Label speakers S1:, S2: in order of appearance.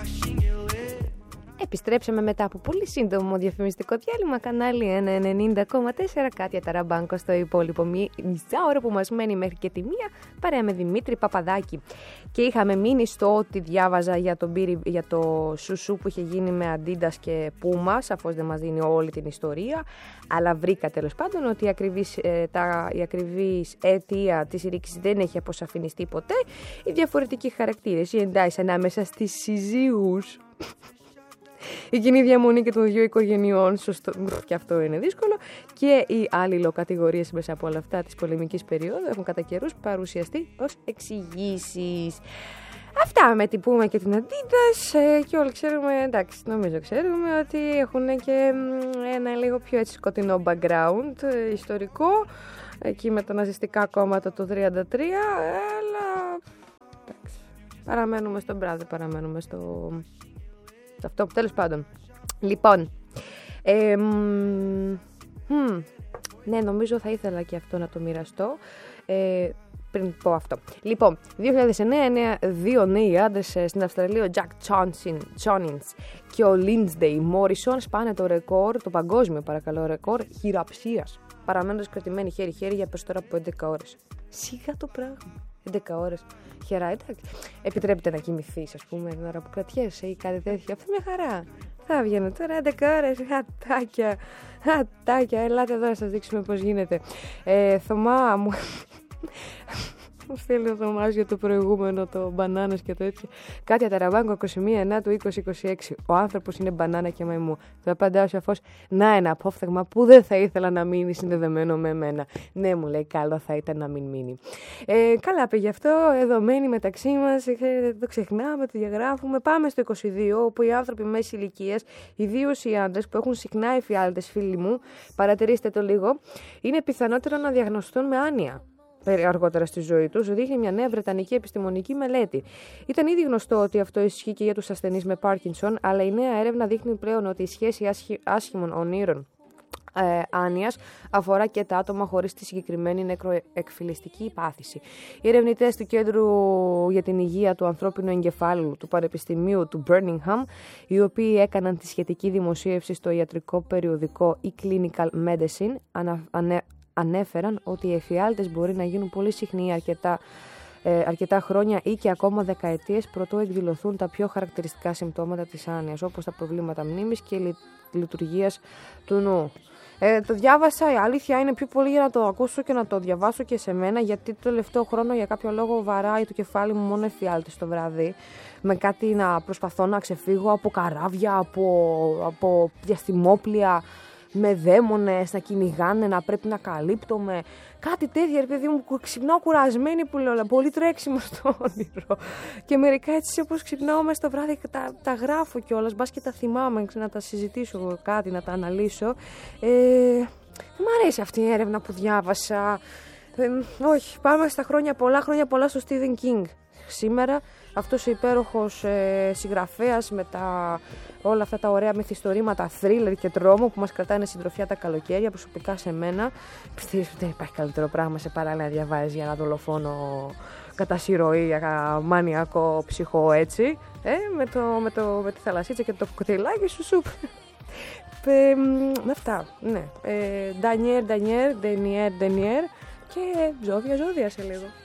S1: Επιστρέψαμε μετά από πολύ σύντομο διαφημιστικό διάλειμμα. Κανάλι 190,4. Κάτια Ταραμπάνκο στο υπόλοιπο μισά ώρα που μας μένει μέχρι και τη μία, παρέα με Δημήτρη Παπαδάκη. Και είχαμε μείνει στο ότι διάβαζα για το σουσού που είχε γίνει με Adidas και Puma. Σαφώς δεν μας δίνει όλη την ιστορία, αλλά βρήκα τέλος πάντων ότι η ακριβής αιτία της ρήξης δεν έχει αποσαφινιστεί ποτέ. Οι διαφορετικοί χαρακτήρες, οι εντάσεις ανάμεσα στις συζύγους, η κοινή διαμονή και των δύο οικογενειών, σωστό, και αυτό είναι δύσκολο, και οι αλληλοκατηγορίες μέσα από όλα αυτά της πολεμικής περίοδου έχουν κατά καιρούς παρουσιαστεί ως εξηγήσεις. Αυτά με την Puma και την Adidas, και όλοι ξέρουμε, εντάξει, νομίζω ξέρουμε ότι έχουν και ένα λίγο πιο έτσι σκοτεινό background ιστορικό, εκεί με τα ναζιστικά κόμματα το 1933, αλλά εντάξει, παραμένουμε στον μπράδι, παραμένουμε στο... αυτό, τέλος πάντων. Λοιπόν, ναι, νομίζω θα ήθελα και αυτό να το μοιραστώ πριν πω αυτό. Λοιπόν, 2009, δύο νέοι άντρες στην Αυστραλία, ο Jack Chonins και ο Lindsay Morrison, σπάνε το ρεκόρ, το παγκόσμιο παρακαλώ ρεκόρ χειραψίας, παραμένοντας κρατημένοι χέρι-χέρι για περισσότερα από 11 ώρες. Σιγά το πράγμα. 11 ώρες. Χερά, εντάξει. Επιτρέπεται να κοιμηθείς, ας πούμε, την ώρα που κρατιέσαι ή κάτι τέτοιο. Αυτό μια χαρά. Θα βγαίνουν τώρα 11 ώρες. Χατάκια. Ελάτε εδώ να σας δείξουμε πώς γίνεται. Θωμά μου. Μου στέλνει ο Θωμάς για το προηγούμενο, το μπανάνες και το έτσι. Κάτια Ταραμπάνκο, 21/9/2026. Ο άνθρωπος είναι μπανάνα και μαϊμού. Θα απαντάω σαφώς, να ένα απόφθεγμα που δεν θα ήθελα να μείνει συνδεδεμένο με εμένα. Ναι, μου λέει, καλό θα ήταν να μην μείνει. Καλά πήγε αυτό, εδώ μένει μεταξύ μας, το ξεχνάμε, το διαγράφουμε. Πάμε στο 22, όπου οι άνθρωποι μέση ηλικίας, ιδίως οι άντρες που έχουν συχνά εφιάλτες, φίλοι μου, παρατηρήστε το λίγο, είναι πιθανότερο να διαγνωστούν με άνοια αργότερα στη ζωή τους, δείχνει μια νέα βρετανική επιστημονική μελέτη. Ήταν ήδη γνωστό ότι αυτό ισχύει και για τους ασθενείς με Πάρκινσον, αλλά η νέα έρευνα δείχνει πλέον ότι η σχέση άσχημων ονείρων άνοιας αφορά και τα άτομα χωρίς τη συγκεκριμένη νεκροεκφυλιστική πάθηση. Οι ερευνητές του Κέντρου για την Υγεία του Ανθρώπινου Εγκεφάλου του Πανεπιστημίου του Birmingham, οι οποίοι έκαναν τη σχετική δημοσίευση στο ιατρικό περιοδικό e-Clinical Medicine, ανέφεραν ότι οι εφιάλτες μπορεί να γίνουν πολύ συχνοί αρκετά χρόνια ή και ακόμα δεκαετίες προτού εκδηλωθούν τα πιο χαρακτηριστικά συμπτώματα της άνοιας, όπως τα προβλήματα μνήμης και λειτουργίας του νου. Το διάβασα, η αλήθεια είναι πιο πολύ για να το ακούσω και να το διαβάσω και σε μένα, γιατί το τελευταίο χρόνο για κάποιο λόγο βαράει το κεφάλι μου μόνο εφιάλτες το βράδυ, με κάτι να προσπαθώ να ξεφύγω από καράβια, από διαστημόπλια, με δαίμονες να κυνηγάνε, να πρέπει να καλύπτομαι. Κάτι τέτοια, ρε παιδί μου, ξυπνάω κουρασμένη που λέω, πολύ τρέξιμο στο όνειρο. Και μερικά έτσι όπως ξυπνάω μέσα στο βράδυ τα γράφω κιόλας, μπας και τα θυμάμαι, να τα συζητήσω κάτι, να τα αναλύσω. Δεν μ' αρέσει αυτή η έρευνα που διάβασα. Όχι, πάμε στα χρόνια πολλά στο Stephen King. Σήμερα αυτός ο υπέροχος συγγραφέας με όλα αυτά τα ωραία μυθιστορήματα, thriller και τρόμο που μας κρατάνε συντροφιά τα καλοκαίρια, προσωπικά σε μένα. Πιστεύω ότι δεν υπάρχει καλύτερο πράγμα σε παράλληλα να διαβάζεις για ένα δολοφόνο κατά συρροή, για μανιακό ψυχό έτσι, με τη θαλασσίτσα και το κοκκινιλάκι σου σουπ. Με αυτά, ναι. Ντανιέρ και ζώδια σε λίγο.